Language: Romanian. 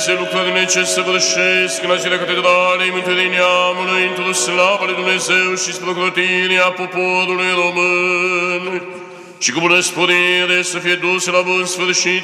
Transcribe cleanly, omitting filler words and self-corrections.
lucrările ce săvârșesc în acelea catedralei Mântuirii Neamului, într-o slavă lui Dumnezeu și spre ocrotirea poporului român, și cu bună sporire să fie dus la bun sfârșit